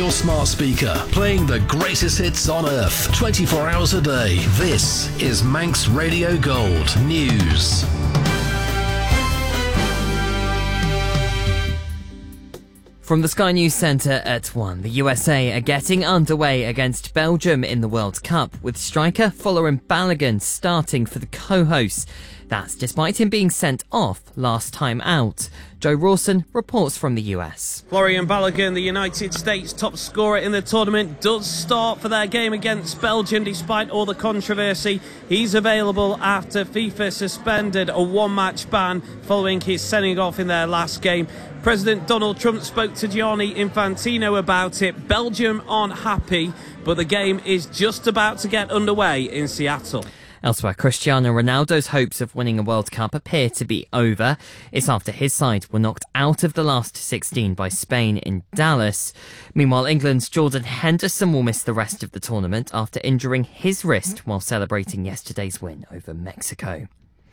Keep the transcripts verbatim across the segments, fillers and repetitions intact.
your smart speaker, playing the greatest hits on earth, twenty-four hours a day. This is Manx Radio Gold News. From the Sky News Centre at one, the U S A are getting underway against Belgium in the World Cup, with striker Folarin Balogun starting for the co-hosts. That's despite him being sent off last time out. Joe Rawson reports from the U S. Folarin Balogun, the United States top scorer in the tournament, does start for their game against Belgium despite all the controversy. He's available after FIFA suspended a one-match ban following his sending off in their last game. President Donald Trump spoke to Gianni Infantino about it. Belgium aren't happy, but the game is just about to get underway in Seattle. Elsewhere, Cristiano Ronaldo's hopes of winning a World Cup appear to be over. It's after his side were knocked out of the last sixteen by Spain in Dallas. Meanwhile, England's Jordan Henderson will miss the rest of the tournament after injuring his wrist while celebrating yesterday's win over Mexico.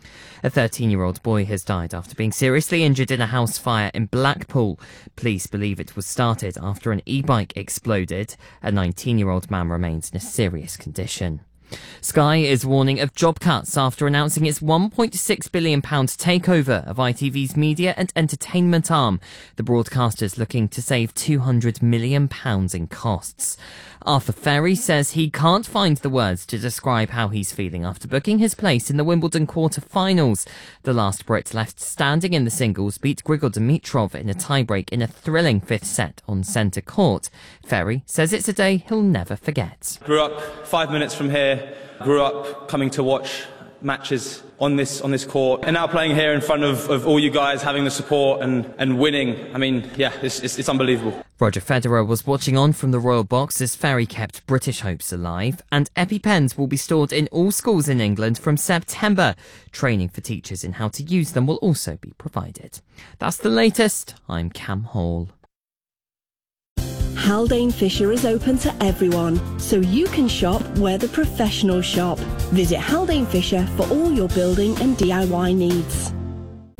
A thirteen-year-old boy has died after being seriously injured in a house fire in Blackpool. Police believe it was started after an e-bike exploded. A nineteen-year-old man remains in a serious condition. Sky is warning of job cuts after announcing its one point six billion pounds takeover of I T V's media and entertainment arm. The broadcaster's looking to save two hundred million pounds in costs. Arthur Ferry says he can't find the words to describe how he's feeling after booking his place in the Wimbledon quarter-finals. The last Brit left standing in the singles beat Grigor Dimitrov in a tiebreak in a thrilling fifth set on centre court. Ferry says it's a day he'll never forget. Grew up five minutes from here, grew up coming to watch matches on this on this court, and now playing here in front of, of all you guys, having the support and, and winning. I mean, yeah, it's, it's, it's unbelievable. Roger Federer was watching on from the Royal Box as Ferry kept British hopes alive, and EpiPens will be stored in all schools in England from September. Training for teachers in how to use them will also be provided. That's the latest. I'm Cam Hall. Haldane Fisher is open to everyone, so you can shop where the professionals shop. Visit Haldane Fisher for all your building and D I Y needs.